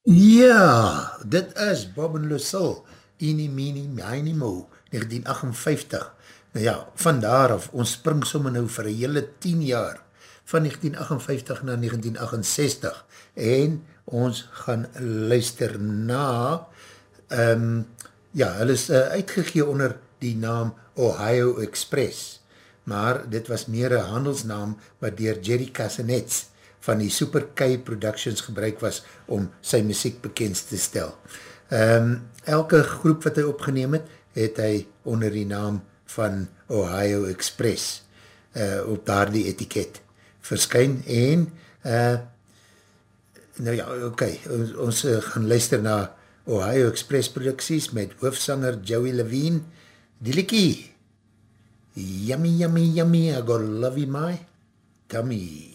Ja, dit is Bob en Lucille, Eenie, Meenie, Miny, Mo, 1958. Nou ja, vandaar af, ons spring somme nou vir een hele 10 jaar, van 1958 na 1968, en ons gaan luister na, ja, hulle is uitgegee onder die naam Ohio Express, maar dit was meer een handelsnaam wat dier Jerry Casanets van die Super K Productions gebruik was om sy muziek bekend te stel. Elke groep wat hy opgeneem het, het hy onder die naam van Ohio Express op daar die etiket verskyn en nou ja, oké, ons gaan luister na Ohio Express producties met hoofsanger Joey Levine, die liekie Yummy, yummy, yummy, I gotta love you my tummy.